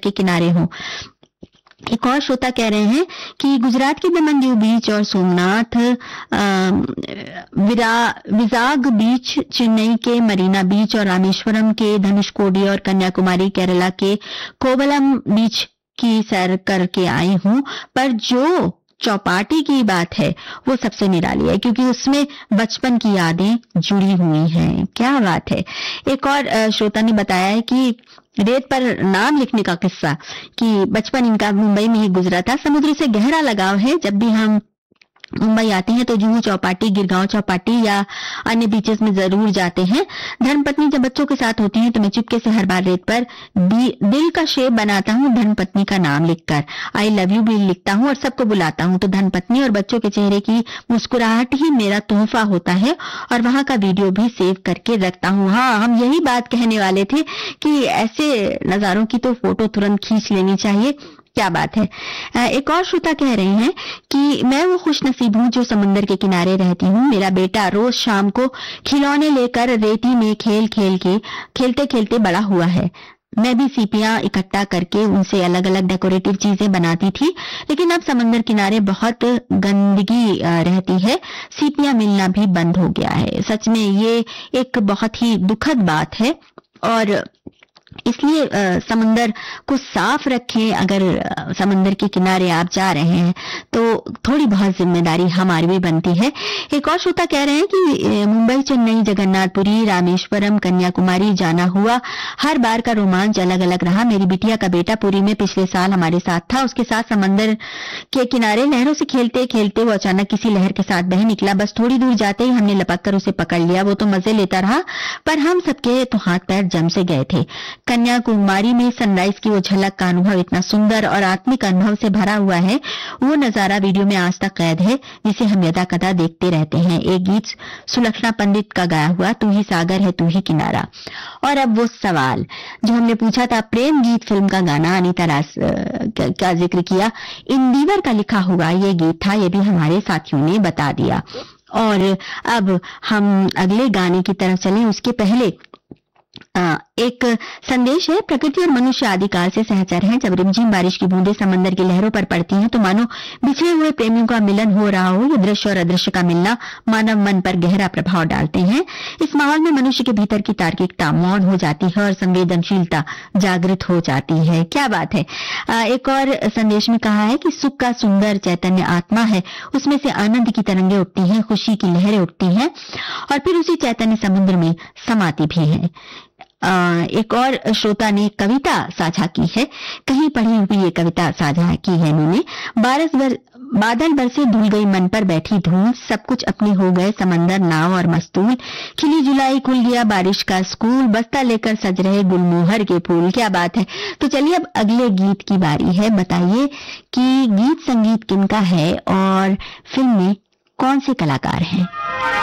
के किनारे हो। एक और श्रोता कह रहे हैं कि गुजरात के दमन दीव बीच और सोमनाथ, विजाग बीच, चेन्नई के मरीना बीच और रामेश्वरम के धनुषकोडी और कन्याकुमारी केरला के कोवलम बीच की सैर करके आई हूं, पर जो चौपाटी की बात है वो सबसे निराली है, क्योंकि उसमें बचपन की यादें जुड़ी हुई हैं। क्या बात है। एक और श्रोता ने बताया है कि रेत पर नाम लिखने का किस्सा, कि बचपन इनका मुंबई में ही गुजरा था। समुद्र से गहरा लगाव है। जब भी हम मुंबई आते हैं तो जुहू चौपाटी, गिरगांव चौपाटी या अन्य बीचेस में जरूर जाते हैं। धर्मपत्नी जब बच्चों के साथ होती है तो मैं चुपके से हर बार रेत पर दिल का शेप बनाता हूँ धर्मपत्नी का नाम लिखकर। आई लव यू भी लिखता हूँ और सबको बुलाता हूँ। तो धर्मपत्नी और बच्चों के चेहरे की मुस्कुराहट ही मेरा तोहफा होता है और वहां का वीडियो भी सेव करके रखता हूँ। हाँ, हम यही बात कहने वाले थे कि ऐसे नजारों की तो फोटो तुरंत खींच लेनी चाहिए। क्या बात है। एक और श्रोता कह रहे हैं कि मैं वो खुशनसीब हूँ जो समंदर के किनारे रहती हूँ। मेरा बेटा रोज शाम को खिलौने लेकर रेती में खेलते खेलते बड़ा हुआ है। मैं भी सीपियां इकट्ठा करके उनसे अलग अलग डेकोरेटिव चीजें बनाती थी, लेकिन अब समंदर किनारे बहुत गंदगी रहती है, सीपियां मिलना भी बंद हो गया है। सच में ये एक बहुत ही दुखद बात है और इसलिए समंदर को साफ रखें। अगर समंदर के किनारे आप जा रहे हैं तो थोड़ी बहुत जिम्मेदारी हमारी भी बनती है। एक और श्रोता कह रहे हैं कि मुंबई, चेन्नई, जगन्नाथपुरी, रामेश्वरम, कन्याकुमारी जाना हुआ, हर बार का रोमांच अलग अलग रहा। मेरी बिटिया का बेटा पुरी में पिछले साल हमारे साथ था। उसके साथ समंदर के किनारे लहरों से खेलते खेलते वो अचानक किसी लहर के साथ बह निकला। बस थोड़ी दूर जाते ही हमने लपक कर उसे पकड़ लिया। वो तो मजे लेता रहा, पर हम सबके तो हाथ पैर जम से गए थे। कन्याकुमारी में सनराइज की वो झलक का अनुभव इतना सुंदर और आत्मिक अनुभव से भरा हुआ है, वो नजारा वीडियो में आज तक कैद है, जिसे हम यदा कदा देखते रहते हैं। एक गीत सुलक्षणा पंडित का गाया हुआ, तू ही सागर है तू ही किनारा। और अब वो सवाल जो हमने पूछा था, प्रेम गीत फिल्म का गाना अनीता रास का जिक्र किया, इंदिवर का लिखा हुआ ये गीत था। ये भी हमारे साथियों ने बता दिया। और अब हम अगले गाने की तरफ चलें, उसके पहले एक संदेश है। प्रकृति और मनुष्य आदिकाल से सहचर हैं। जब रिमझिम बारिश की बूंदें समंदर की लहरों पर पड़ती हैं तो मानो बिछड़े हुए प्रेमियों का मिलन हो रहा हो। ये दृश्य और अदृश्य का मिलना मानव मन पर गहरा प्रभाव डालते हैं। इस माहौल में मनुष्य के भीतर की तार्किकता मौन हो जाती है और संवेदनशीलता जागृत हो जाती है। क्या बात है। एक और संदेश में कहा है कि सुख का सुंदर चैतन्य आत्मा है, उसमें से आनंद की तरंगें उठती हैं, खुशी की लहरें उठती हैं और फिर उसी चैतन्य समुद्र में समाती भी है। एक और श्रोता ने कविता साझा की है, कहीं पढ़ी हुई ये कविता साझा की है इन्होंने। बादल बरसे धुल गई मन पर बैठी धूल, सब कुछ अपने हो गए समंदर नाव और मस्तूल, खिली जुलाई खुल गया बारिश का स्कूल, बस्ता लेकर सज रहे गुलमोहर के फूल। क्या बात है। तो चलिए अब अगले गीत की बारी है। बताइए कि गीत संगीत किनका है और फिल्म में कौन से कलाकार हैं।